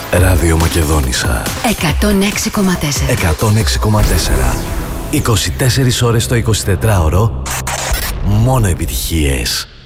Ραδιομακεδόνισσα 106,4. 106,4. 24 ώρες το 24ωρο. Μόνο επιτυχίες.